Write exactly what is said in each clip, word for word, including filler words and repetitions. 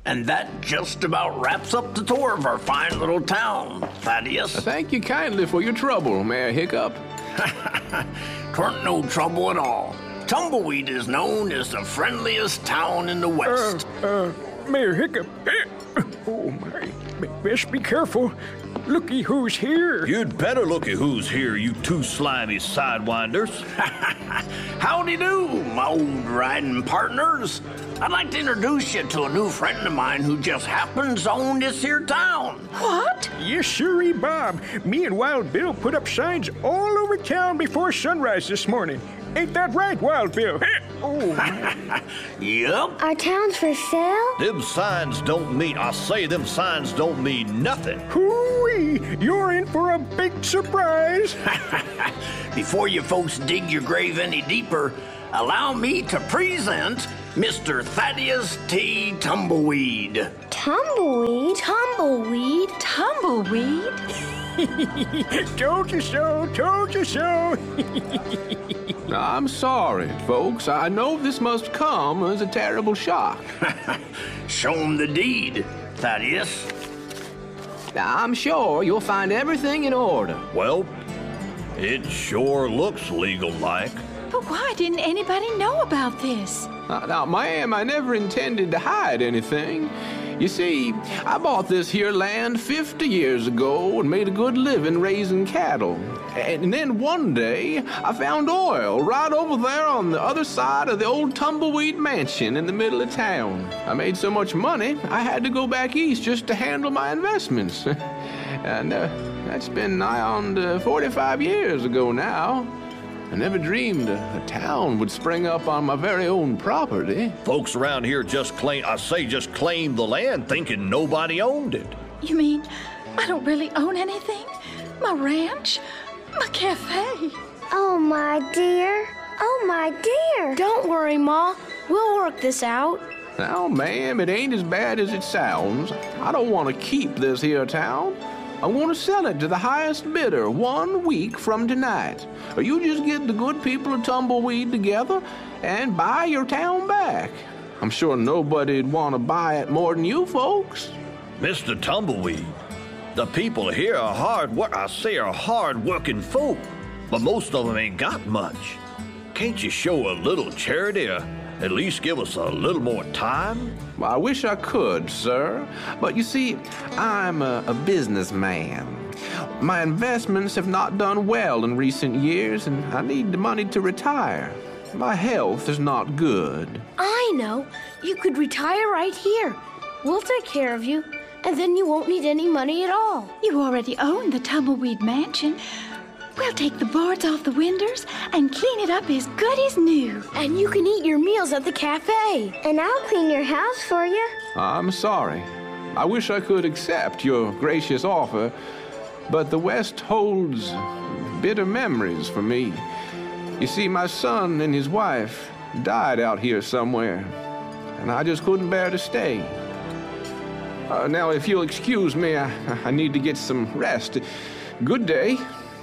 And that just about wraps up the tour of our fine little town, Thaddeus. Thank you kindly for your trouble, Mayor Hiccup. Twarn't no trouble at all. Tumbleweed is known as the friendliest town in the West. Uh, uh, Mayor Hiccup. Oh, my. Best be careful. Looky who's here. You'd better looky who's here, you two slimy sidewinders. Howdy do, my old riding partners. I'd like to introduce you to a new friend of mine who just happens to own this here town. What? Yes, sirree, Bob. Me and Wild Bill put up signs all over town before sunrise this morning. Ain't that right, Wild Bill? Oh, my. Yep. Our town's for sale? Them signs don't mean, I say them signs don't mean nothing. Hoo-wee! You're in for a big surprise. Before you folks dig your grave any deeper, allow me to present Mister Thaddeus T. Tumbleweed. Tumbleweed? Tumbleweed? Tumbleweed? Told you so, told you so. I'm sorry, folks. I know this must come as a terrible shock. Show 'em the deed, Thaddeus. I'm sure you'll find everything in order. Well, it sure looks legal-like. But why didn't anybody know about this? Uh, now, ma'am, I never intended to hide anything. You see, I bought this here land fifty years ago and made a good living raising cattle. And then one day, I found oil right over there on the other side of the old Tumbleweed Mansion in the middle of town. I made so much money, I had to go back east just to handle my investments. And uh, that's been nigh on to forty-five years ago now. I never dreamed a, a town would spring up on my very own property. Folks around here just claim, I say just claim the land thinking nobody owned it. You mean I don't really own anything? My ranch? My cafe? Oh, my dear. Oh, my dear. Don't worry, Ma. We'll work this out. Now, ma'am, it ain't as bad as it sounds. I don't want to keep this here town. I want to sell it to the highest bidder one week from tonight. Or you just get the good people of Tumbleweed together and buy your town back. I'm sure nobody'd want to buy it more than you folks. Mister Tumbleweed, the people here are hard work. I say are hard-working folk, but most of them ain't got much. Can't you show a little charity or at least give us a little more time? Well, I wish I could, sir. But you see, I'm a, a businessman. My investments have not done well in recent years, and I need the money to retire. My health is not good. I know. You could retire right here. We'll take care of you, and then you won't need any money at all. You already own the Tumbleweed Mansion. We'll take the boards off the windows and clean it up as good as new. And you can eat your meals at the cafe. And I'll clean your house for you. I'm sorry. I wish I could accept your gracious offer, but the West holds bitter memories for me. You see, my son and his wife died out here somewhere, and I just couldn't bear to stay. Uh, now, if you'll excuse me, I, I need to get some rest. Good day.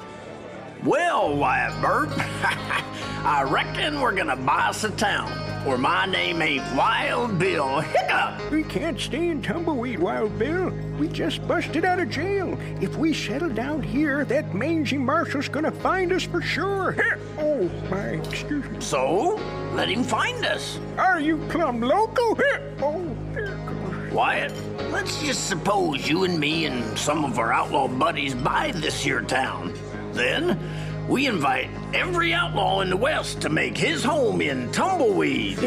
Well, Wyatt Burt, I reckon we're gonna buy us a town where my name ain't Wild Bill Hiccup. We can't stay in Tumbleweed, Wild Bill. We just busted out of jail. If we settle down here, that mangy marshal's gonna find us for sure. Oh, my, excuse me. So, let him find us. Are you plumb loco? Oh, there goes. Wyatt, let's just suppose you and me and some of our outlaw buddies buy this here town. Then, we invite every outlaw in the West to make his home in Tumbleweed.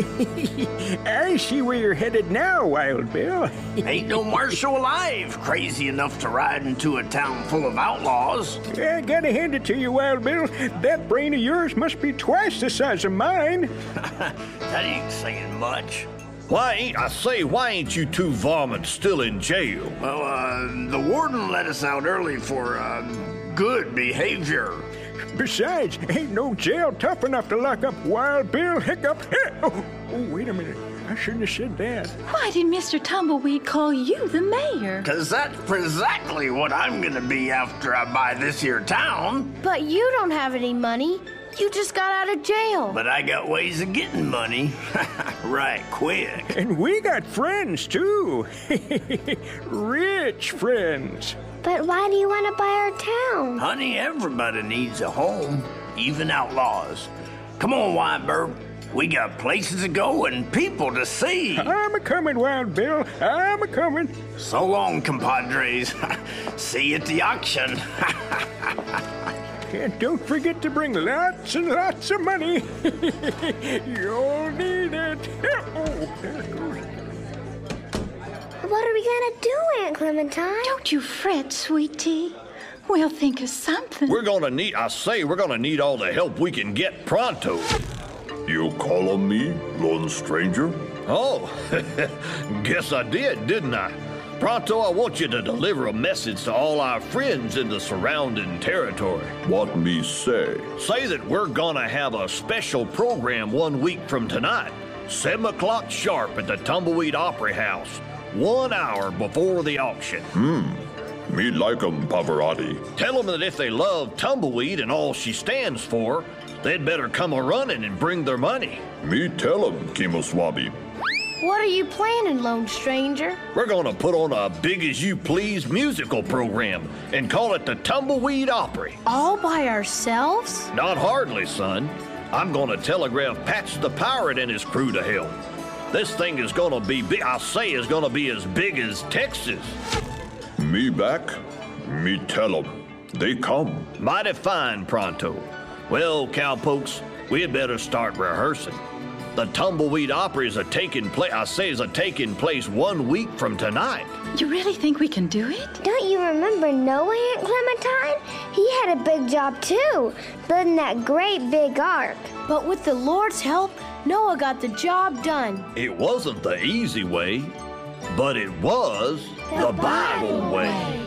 I see where you're headed now, Wild Bill. Ain't no marshal alive crazy enough to ride into a town full of outlaws. I gotta hand it to you, Wild Bill. That brain of yours must be twice the size of mine. That ain't saying much. Why ain't, I say, why ain't you two varmints still in jail? Well, uh, the warden let us out early for, uh, good behavior. Besides, ain't no jail tough enough to lock up Wild Bill Hiccup. Oh, oh, wait a minute. I shouldn't have said that. Why did Mister Tumbleweed call you the mayor? Because that's exactly what I'm going to be after I buy this here town. But you don't have any money. You just got out of jail. But I got ways of getting money. Right quick. And we got friends, too. Rich friends. But why do you want to buy our town? Honey, everybody needs a home, even outlaws. Come on, Whitebird. We got places to go and people to see. I'm a-coming, Wild Bill. I'm a-coming. So long, compadres. See you at the auction. And don't forget to bring lots and lots of money. You'll need it. Oh, there it goes. What are we gonna do, Aunt Clementine? Don't you fret, sweetie. We'll think of something. We're gonna need, I say, we're gonna need all the help we can get pronto. You call on me, lone stranger? Oh, guess I did, didn't I? Pronto, I want you to deliver a message to all our friends in the surrounding territory. What me say? Say that we're gonna have a special program one week from tonight, seven o'clock sharp at the Tumbleweed Opry House, one hour before the auction. Hmm. Me like 'em, Pavarotti. Tell them that if they love Tumbleweed and all she stands for, they'd better come a-running and bring their money. Me tell 'em, Kemosabe. What are you planning, Lone Stranger? We're gonna put on a big-as-you-please musical program and call it the Tumbleweed Opry. All by ourselves? Not hardly, son. I'm gonna telegraph Patch the Pirate and his crew to help. This thing is gonna be big, I say is gonna be as big as Texas. Me back? Me tell 'em. They come. Mighty fine, Pronto. Well, cowpokes, we'd better start rehearsing. The Tumbleweed Opry is a taking place, I say is a taking place one week from tonight. You really think we can do it? Don't you remember Noah, Aunt Clementine? He had a big job too, building that great big ark. But with the Lord's help, Noah got the job done. It wasn't the easy way, but it was the, the Bible way. way.